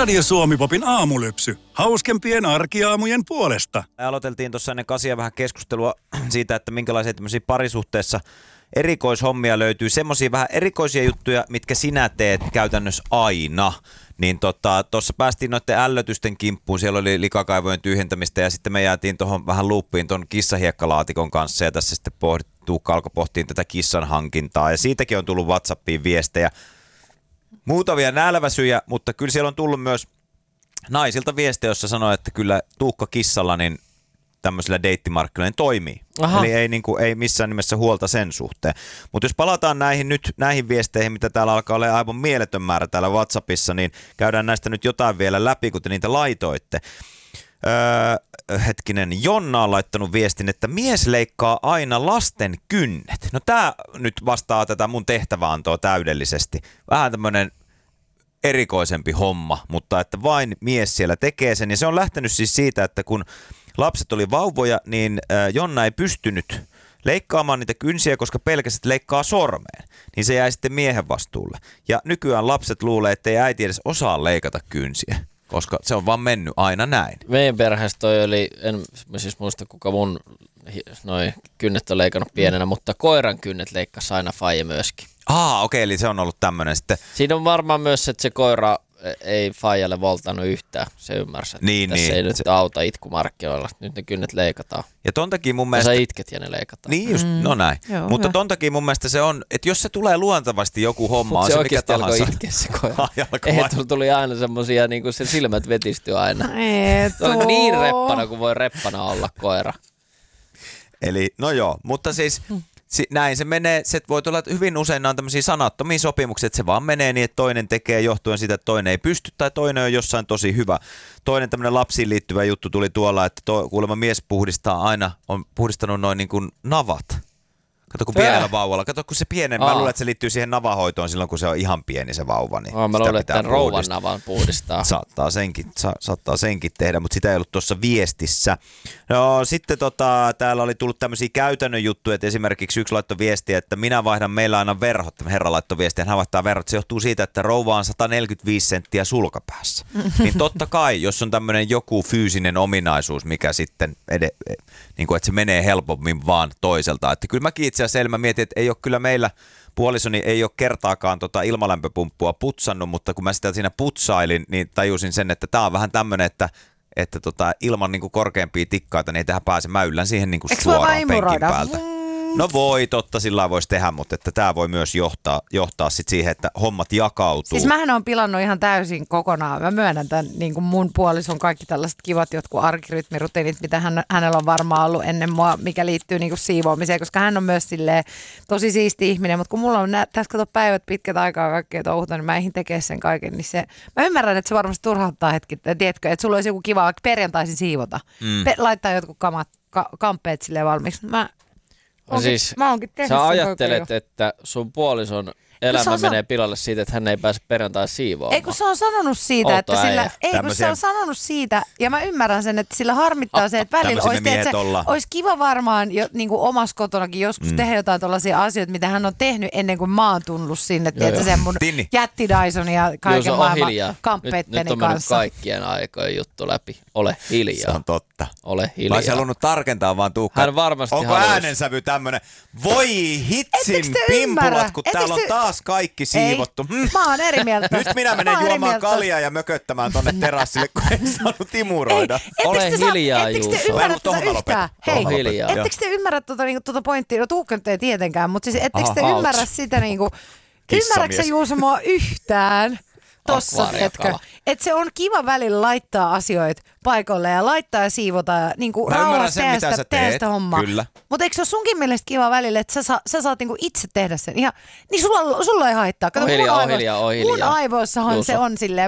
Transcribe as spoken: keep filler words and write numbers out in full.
Radio Suomi-popin aamulypsy. Hauskempien arkiaamujen puolesta. Aloiteltiin tuossa ennen kasia vähän keskustelua siitä, että minkälaisia tämmöisiä parisuhteessa erikoishommia löytyy. Semmoisia vähän erikoisia juttuja, mitkä sinä teet käytännössä aina. Niin tuossa tota, päästiin noiden ällötysten kimppuun. Siellä oli likakaivojen tyhjentämistä ja sitten me jäätiin tuohon vähän luuppiin tuon kissahiekkaalaatikon kanssa. Ja tässä sitten Tuukka alkoi pohtiin tätä kissan hankintaa. Ja siitäkin on tullut WhatsAppiin viestejä. Muutamia nälväsyjä, mutta kyllä siellä on tullut myös naisilta viestejä, jossa sanoo, että kyllä Tuukka kissalla niin tämmöisillä deittimarkkinoilla niin toimii. Aha. Eli ei, niin kuin, ei missään nimessä huolta sen suhteen. Mutta jos palataan näihin nyt näihin viesteihin, mitä täällä alkaa olla aivan mieletön määrä täällä WhatsAppissa, niin käydään näistä nyt jotain vielä läpi, kun te niitä laitoitte. Öö, hetkinen, Jonna on laittanut viestin, että mies leikkaa aina lasten kynnet. No tää nyt vastaa tätä mun tehtäväantoa täydellisesti. Vähän tämmönen erikoisempi homma, mutta että vain mies siellä tekee sen. Ja se on lähtenyt siis siitä, että kun lapset oli vauvoja, niin Jonna ei pystynyt leikkaamaan niitä kynsiä, koska pelkästään leikkaa sormeen. Niin se jäi sitten miehen vastuulle. Ja nykyään lapset luulee, että ei äiti edes osaa leikata kynsiä, koska se on vaan mennyt aina näin. Meidän perheessä toi oli, en siis muista kuka mun noi kynnet on leikannut pienenä, mutta koiran kynnet leikkasi aina faija myöskin. Ah, okei, okay, eli se on ollut tämmöinen sitten. Siinä on varmaan myös, että se koira ei faijalle voltannut yhtään. Se ymmärsi, että niin, tässä niin, ei nyt se auta itkumarkkinoilla. Nyt ne kynnet leikataan. Ja ton takia mun ja mielestä... sä itket ja ne leikataan. Niin just, mm. no näin. Joo, mutta jo. Ton takia mun mielestä se on, että jos se tulee luontavasti joku homma, mut on se, se mikä tahansa. alkoi itkeä se koira. Ei, tuli aina semmosia, niin kuin se silmät vetistyi aina. Se oli niin reppana kuin voi reppana olla koira. Eli, no joo, mutta siis... Näin se menee, se voi olla hyvin usein on tämmöisiä sanattomia sopimuksia, että se vaan menee niin, että toinen tekee johtuen siitä, että toinen ei pysty tai toinen on jossain tosi hyvä. Toinen tämmöinen lapsiin liittyvä juttu tuli tuolla, että to, kuulemma mies puhdistaa aina, on puhdistanut noin niin kuin navat. Kato kun pienellä vauvalla, kato kun se pienen, Aa. mä luulen, että se liittyy siihen navahoitoon silloin, kun se on ihan pieni se vauva. Niin Aa, mä luulen, että rouvan navan puhdistaa. Saattaa senkin, sa, saattaa senkin tehdä, mutta sitä ei ollut tuossa viestissä. No sitten tota, täällä oli tullut tämmöisiä käytännön juttuja, että esimerkiksi yksi laittoi viestiä, että minä vaihdan meillä aina verhot. Herra laittoi viestiä, hän vaihtaa verhot. Se johtuu siitä, että rouva on sata neljäkymmentäviisi senttiä sulkapäässä. Niin totta kai, jos on tämmöinen joku fyysinen ominaisuus, mikä sitten, ed- niin kuin, että se menee helpommin vaan toiselta. Että kyllä mäkin itse asiassa mietin, että ei ole kyllä meillä, puolisoni ei ole kertaakaan tota ilmalämpöpumppua putsannut, mutta kun mä sitä siinä putsailin, niin tajusin sen, että tää on vähän tämmönen, että että tota, ilman niinku korkeampia tikkaita, niin ei tähän pääse. Mä yllän siihen niinku suoraan penkin päältä. No voi, totta, sillä voisi tehdä, mutta että tämä voi myös johtaa, johtaa sit siihen, että hommat jakautuu. Siis mähän on pilannut ihan täysin kokonaan. Mä myönnän tämän, niin kuin mun puolison kaikki tällaiset kivat jotkut arkirytmirutiinit, mitä hän, hänellä on varmaan ollut ennen mua, mikä liittyy niin kuin siivoamiseen, koska hän on myös silleen tosi siisti ihminen, mutta kun mulla on nä- tässä kato päivät pitkät aikaa kaikkea touhuta, niin mä eihin tekee sen kaiken, niin se, mä ymmärrän, että se varmasti turhauttaa hetki, tiedätkö, että sulla olisi joku kiva perjantaisin siivota, mm. Pe- laittaa jotkut kamat, ka- kampeet silleen valmiiksi. Mä No siis, sä ajattelet, että sun puolison elämä menee san... pilalle siitä, että hän ei pääse perjantai siivoamaan. Ei kun se on sanonut siitä, Outo että sillä, ei Tämmöisiä... kun se on sanonut siitä, ja mä ymmärrän sen, että sillä harmittaa se, että välillä olisi, että se, olisi kiva varmaan jo, niin kuin omassa kotonakin joskus mm. tehdä jotain tuollaisia asioita, mitä hän on tehnyt ennen kuin mä oon tullut sinne, tiedätkö sen mun jätti Dyson ja kaiken maailman kamppeetteni kanssa. Nyt on mennyt kaikkien aikojen juttu läpi. Ole hiljaa. Se on totta. Ole hiljaa. Mä olisin halunnut tarkentaa vaan Tuukka. Hän varmasti onko haluaisi. Äänensävy tämmönen? Voi hitsin pimpulat, kun täällä on taas kaikki siivottu. Hmm. Mä oon eri mieltä. Nyt minä menen juomaan kaljaa ja mököttämään tonne terassille, kun en saanut imuroida. Ei, Ole hiljaa, Juuso. Ettekö te ymmärrä tuota yhtään? Hei, hiljaa. Ettekö te ymmärrä tuota, niinku, tuota pointtia? No Tuukka nyt ei tietenkään, mutta siis ettekö te ymmärrä sitä niinku... Ymmärrätkö Juuso mua yhtään? Tossa, etkö? Että se on kiva välillä laittaa asioita paikoille ja laittaa ja siivota ja niinku rauhassa tehdä sitä, tehdä sitä hommaa. Mutta eikö se ole sunkin mielestä kiva välillä, että sä, sa, sä saat niinku itse tehdä sen? Ihan, niin sulla, sulla ei haittaa. Kato, hiljaa, mun, aivo, hiljaa, hiljaa. mun aivoissahan Juuso. Se on silleen,